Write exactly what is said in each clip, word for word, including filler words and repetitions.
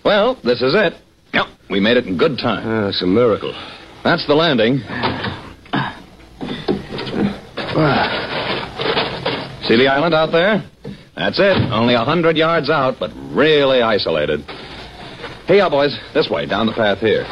Well, this is it. Yep, we made it in good time. Ah, it's a miracle. That's the landing. See the island out there? That's it. Only a hundred yards out, but really isolated. Hey, y'all boys. This way, down the path here.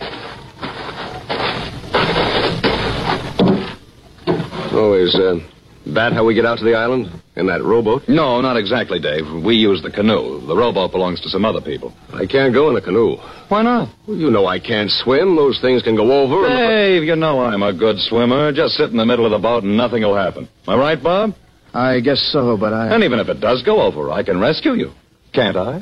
Oh, is uh, that how we get out to the island? In that rowboat? No, not exactly, Dave. We use the canoe. The rowboat belongs to some other people. I can't go in the canoe. Why not? Well, you know I can't swim. Those things can go over. Dave, you know I'm a good swimmer. Just sit in the middle of the boat and nothing will happen. Am I right, Bob? I guess so, but I... And even if it does go over, I can rescue you. Can't I?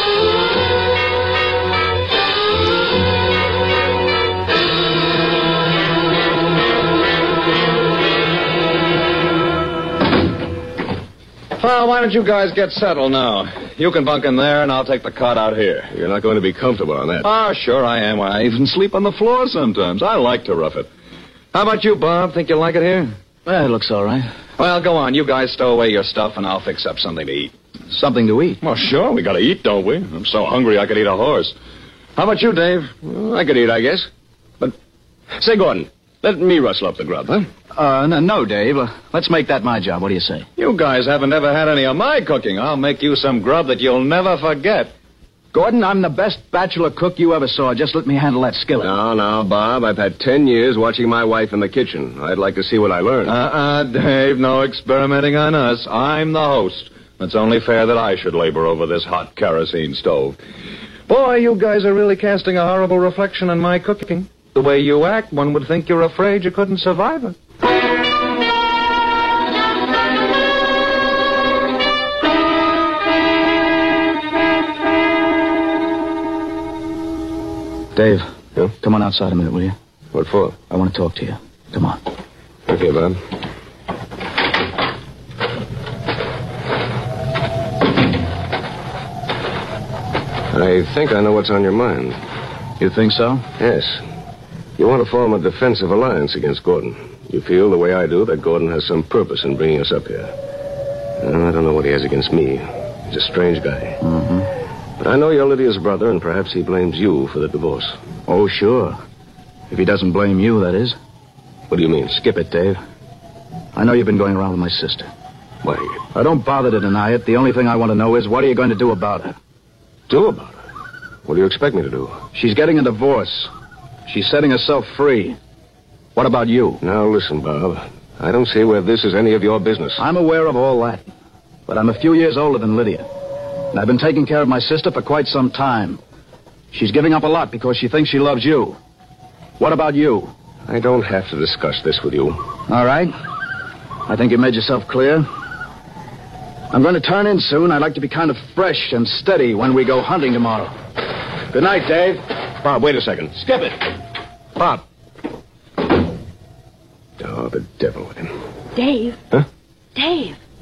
Well, why don't you guys get settled now? You can bunk in there, and I'll take the cot out here. You're not going to be comfortable on that. Oh, sure I am. I even sleep on the floor sometimes. I like to rough it. How about you, Bob? Think you'll like it here? Well, it looks all right. Well, go on. You guys stow away your stuff, and I'll fix up something to eat. Something to eat? Well, sure. We gotta eat, don't we? I'm so hungry I could eat a horse. How about you, Dave? Well, I could eat, I guess. But, say, Gordon, let me rustle up the grub, huh? Uh, no, no Dave. Uh, let's make that my job. What do you say? You guys haven't ever had any of my cooking. I'll make you some grub that you'll never forget. Gordon, I'm the best bachelor cook you ever saw. Just let me handle that skillet. No, no, Bob. I've had ten years watching my wife in the kitchen. I'd like to see what I learned. Uh-uh, Dave. No experimenting on us. I'm the host. It's only fair that I should labor over this hot kerosene stove. Boy, you guys are really casting a horrible reflection on my cooking. The way you act, one would think you're afraid you couldn't survive it. Dave, yeah? Come on outside a minute, will you? What for? I want to talk to you. Come on. Okay, Bob. I think I know what's on your mind. You think so? Yes. You want to form a defensive alliance against Gordon. You feel the way I do that Gordon has some purpose in bringing us up here. Well, I don't know what he has against me. He's a strange guy. Mm-hmm. But I know you're Lydia's brother, and perhaps he blames you for the divorce. Oh, sure. If he doesn't blame you, that is. What do you mean? Skip it, Dave. I know you've been going around with my sister. Why? I don't bother to deny it. The only thing I want to know is, what are you going to do about her? Do about her? What do you expect me to do? She's getting a divorce. She's setting herself free. What about you? Now, listen, Bob. I don't see where this is any of your business. I'm aware of all that. But I'm a few years older than Lydia. And I've been taking care of my sister for quite some time. She's giving up a lot because she thinks she loves you. What about you? I don't have to discuss this with you. All right. I think you made yourself clear. I'm going to turn in soon. I'd like to be kind of fresh and steady when we go hunting tomorrow. Good night, Dave. Bob, wait a second. Skip it. Bob. Oh, the devil with him. Dave. Huh? Dave.